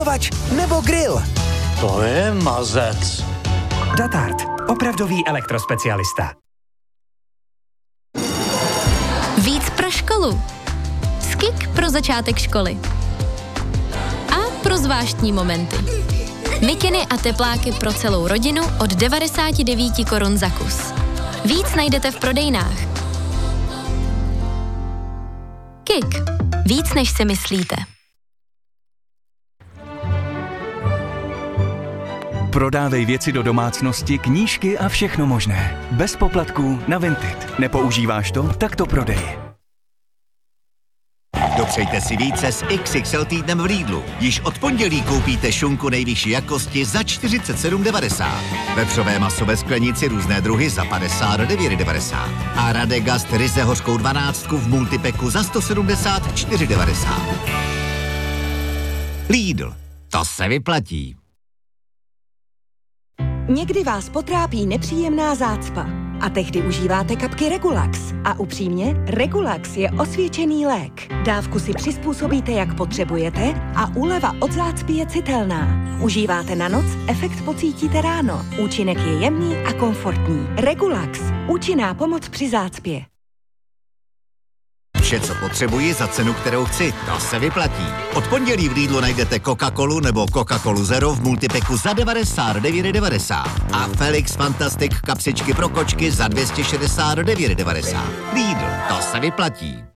nebo grill. To je mazec. Datard. Opravdový elektrospecialista. Víc pro školu. Skik pro začátek školy. A pro zvláštní momenty. Mikiny a tepláky pro celou rodinu od 99 korun za kus. Víc najdete v prodejnách. KIK. Víc, než si myslíte. Prodávej věci do domácnosti, knížky a všechno možné. Bez poplatků na Vinted. Nepoužíváš to? Tak to prodej. Dopřejte si více s XXL týdnem v Lidlu. Již od pondělí koupíte šunku nejvyšší jakosti za 47,90. Vepřové maso ve sklenici různé druhy za 59,90. A Radegast ryze hořkou 12 v multipeku za 174,90. Lidl. To se vyplatí. Někdy vás potrápí nepříjemná zácpa a tehdy užíváte kapky Regulax. A upřímně, Regulax je osvědčený lék. Dávku si přizpůsobíte, jak potřebujete a úleva od zácpy je citelná. Užíváte na noc, efekt pocítíte ráno. Účinek je jemný a komfortní. Regulax. Účinná pomoc při zácpě. Vše, co potřebuji za cenu, kterou chci, to se vyplatí. Od pondělí v Lidlu najdete Coca-Colu nebo Coca-Colu Zero v multipeku za 99,90. A Felix Fantastic kapsičky pro kočky za 269,90. Lidl, to se vyplatí.